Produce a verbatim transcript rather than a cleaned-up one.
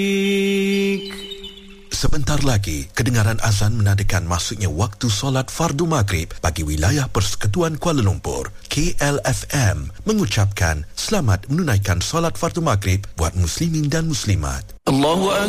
Sebentar lagi, kedengaran azan menandakan masuknya waktu solat fardu maghrib bagi wilayah Persekutuan Kuala Lumpur. K L F M mengucapkan selamat menunaikan solat fardu maghrib buat muslimin dan muslimat. Allahu